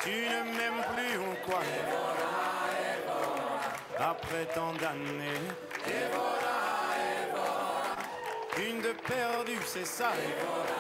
Tu ne m'aimes plus ou quoi? Après tant d'années, une de perdue, c'est ça.